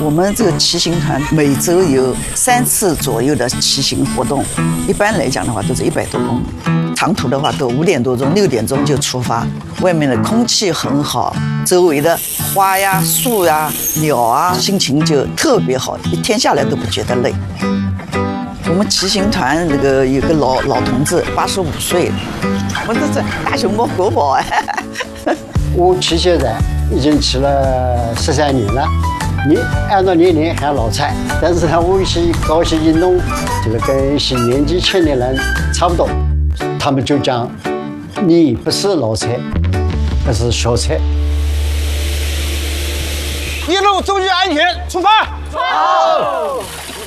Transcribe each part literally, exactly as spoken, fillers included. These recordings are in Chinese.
我们这个骑行团每周有三次左右的骑行活动，一般来讲的话都是一百多公里，长途的话都五点多钟、六点钟就出发。外面的空气很好，周围的花呀、树呀、鸟啊，心情就特别好，一天下来都不觉得累。我们骑行团那个有个老老同志，八十五岁，我这是大熊猫国宝哎。 我骑现在已经骑了十三年了。你按照年龄还老菜，但是呢，我一些搞一些运动，就是跟一些年纪轻的人差不多，他们就讲你不是老菜，而是小菜。 一路注意安全，出发！ 好。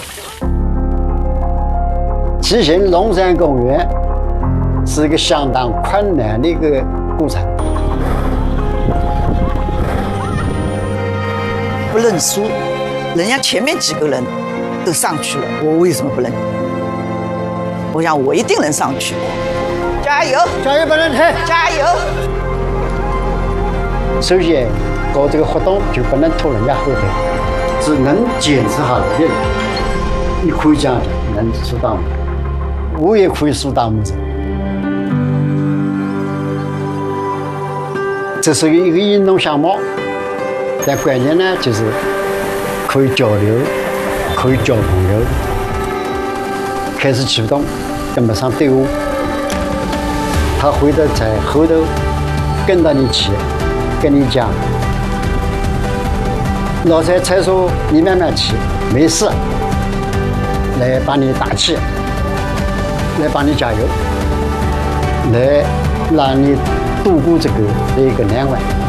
骑行龙山公园是一个相当困难的一个过程。 不认输，人家前面几个人都上去了，我为什么不能？我想我一定能上去。加油！ 加油，不能退！ 加油！ 首先，搞这个活动就不能拖人家后腿，只能坚持下来的人，你可以这样讲，能竖大拇指，我也可以竖大拇指。这是一个运动项目。但关键呢，就是可以交流，可以交朋友。开始骑不动，跟不上队伍，他会的在后头跟到你骑，跟你讲，老蔡才说你慢慢骑，没事，来帮你打气，来帮你加油，来让你度过这个这个难关。